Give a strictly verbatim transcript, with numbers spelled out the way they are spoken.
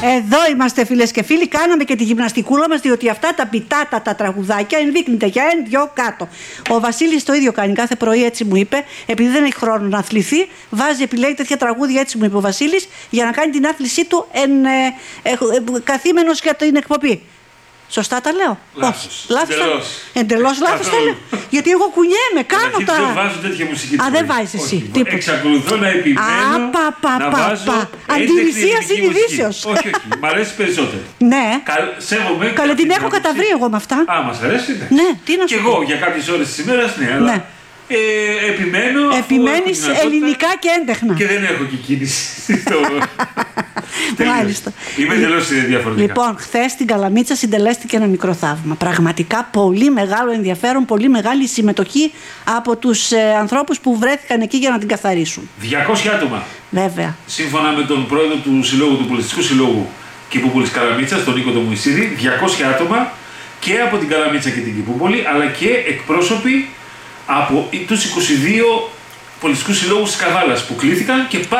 Εδώ είμαστε, φίλες και φίλοι. Κάναμε και τη γυμναστικούλα μας, διότι αυτά τα πιτάτα τα τραγουδάκια ενδείκνυται για ένα, δυο κάτω. Ο Βασίλης το ίδιο κάνει κάθε πρωί, έτσι μου είπε, επειδή δεν έχει χρόνο να αθληθεί, βάζει, επιλέγει τέτοια τραγούδια, έτσι μου είπε ο Βασίλης, για να κάνει την άθλησή του εν, ε, ε, ε, καθήμενος για την εκπομπή. Σωστά τα λέω? Λάθος. Λάθος. Εντελώς. Εντελώς λάθος τα λέω. Γιατί εγώ κουνιέμαι, κάνω τα. Δεν βάζω τέτοια μουσική. Α, δεν βάζεις εσύ. Όχι, Τίποτα. Εξακολουθώ να επιμένω. Α, πα, πα, να πα, βάζω πα. έντεκνη Αντιρρησία ελληνική συνειδήσεως. μουσική. Όχι, όχι. Μ' αρέσει περισσότερο. Ναι. Καλ, σέβομαι. Καλέ, την έχω άποψη. καταβρει εγώ με αυτά. Α, μας αρέσει. Ναι, Ναι, τι να σου και πω. εγώ για κάποιες ώρες της ημέρας, ναι, αλλά Ναι. ε, επιμένω. αφού Επιμένεις έχω δυνατότητα ελληνικά και έντεχνα. Και δεν έχω και κίνηση. Μάλιστα. Είμαι εντελώς διαφορετικά. Λοιπόν, χθες στην Καλαμίτσα συντελέστηκε ένα μικρό θαύμα. Πραγματικά πολύ μεγάλο ενδιαφέρον, πολύ μεγάλη συμμετοχή από τους ε, ανθρώπους που βρέθηκαν εκεί για να την καθαρίσουν. διακόσια άτομα. Βέβαια. Σύμφωνα με τον πρόεδρο του Συλλόγου, του Πολιτιστικού Συλλόγου Κηπούπολης Καλαμίτσας, τον Νίκο Μουησίδη, διακόσια άτομα και από την Καλαμίτσα και την Κηπούπολη, αλλά και εκπρόσωποι από τους είκοσι δύο πολιτιστικούς συλλόγους της Καβάλας που κλήθηκαν και